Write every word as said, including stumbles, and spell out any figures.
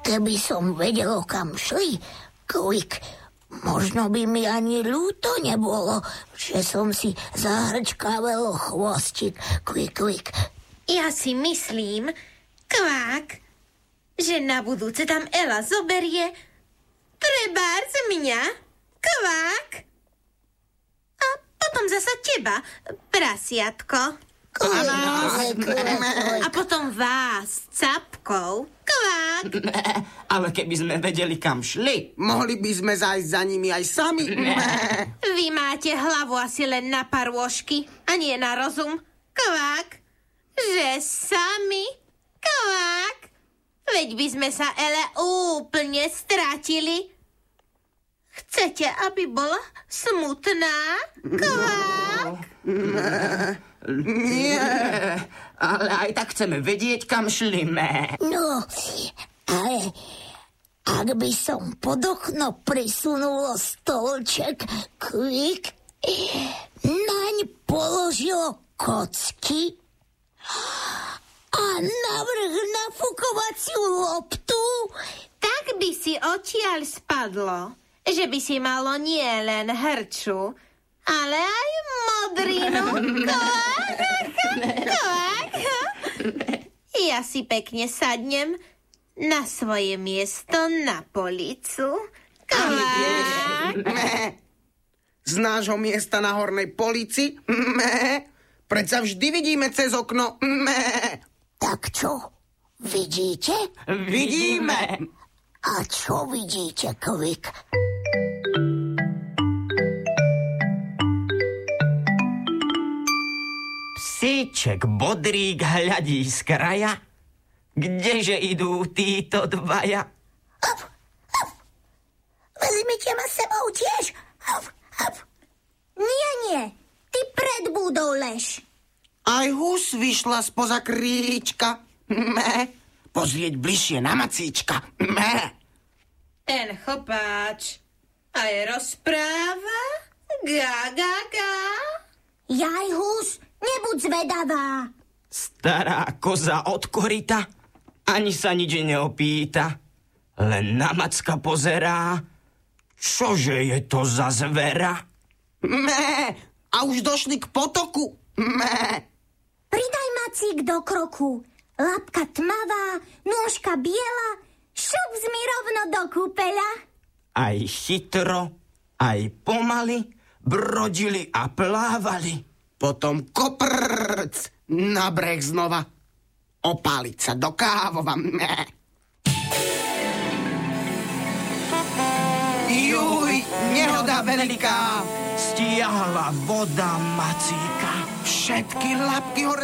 Keby som vedel, kam šli, Kvik, možno by mi ani ľúto nebolo, že som si zahrčkavel chvostík, Kvik, Kvik. Ja si myslím, Kvák, že na budúce tam Ela zoberie trebárs mňa, Kvák, a potom zasa teba, prasiatko. A potom vás, capkou, Kvák. Ale keby sme vedeli, kam šli, mohli by sme zájsť za nimi aj sami. Vy máte hlavu asi len na parôžky a nie na rozum, Kvák. Že sami, Kvák. Veď by sme sa, Ele, úplne strátili. Chcete, aby bola smutná, Kvák? Nie, ale aj tak chceme vedieť, kam šlime. No, ale ak by som pod okno prisunul stolček, Kvik, naň položilo kocky a navrch nafukovaciu loptu, tak by si odtiaľ spadlo, že by si malo nie len hrču, ale aj modrinu. Kvák, kvák. Ja si pekne sadnem na svoje miesto na policu. Kvák. Z nášho miesta na hornej polici? Mé. Predsa vždy vidíme cez okno. Mé. Tak čo, vidíte? Vidíme. A čo vidíte, Kvik? Psíček Bodrík hľadí z kraja. Kdeže idú títo dvaja? Hop, hop. Vezmite ma sebou tiež. Hop, hop. Nie, nie. Ty pred budou lež. Aj hus vyšla spoza kríčka. Mé. Pozrieť bližšie na macíčka. Mé. Ten chopáč aj rozpráva? Gá, gá, gá. Jaj, hus, nebuď zvedavá. Stará koza od korita ani sa nič neopýta. Len na macka pozerá. Čože je to za zvera? Mé. A už došli k potoku. Mé. Pridaj macík do kroku. Labka tmavá, nôžka biela, šup mi rovno do kúpeľa. Aj chytro, aj pomaly brodili a plávali. Potom koprc na breh znova. Opáliť sa do kávova. Mé. Juj, nehoda veľká. Stiahla voda macíka. Všetky labky hore